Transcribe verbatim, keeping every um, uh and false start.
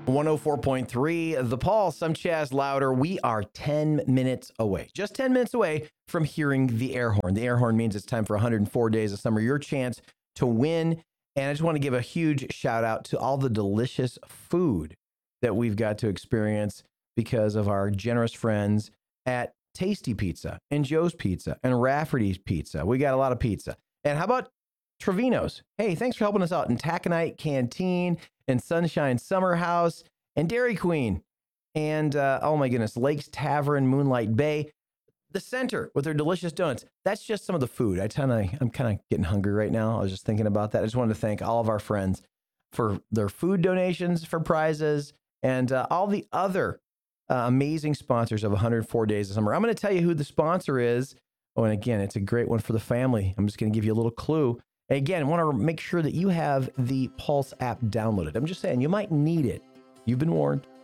one oh four point three, The Pulse. I'm Chaz Louder. We are ten minutes away, just ten minutes away from hearing the air horn. The air horn means it's time for one hundred four days of summer, your chance to win. And I just want to give a huge shout out to all the delicious food that we've got to experience because of our generous friends at Tasty Pizza and Joe's Pizza and Rafferty's Pizza. We got a lot of pizza. And how about Trevino's? Hey, thanks for helping us out. And Taconite Canteen and Sunshine Summer House and Dairy Queen. And uh, oh my goodness, Lakes Tavern, Moonlight Bay. The Center with their delicious donuts. That's just some of the food. I kind of, I'm kind of getting hungry right now. I was just thinking about that. I just wanted to thank all of our friends for their food donations, for prizes, and uh, all the other uh, amazing sponsors of one hundred four Days of Summer. I'm going to tell you who the sponsor is. Oh, and again, it's a great one for the family. I'm just going to give you a little clue. And again, I want to make sure that you have the Pulse app downloaded. I'm just saying, you might need it. You've been warned.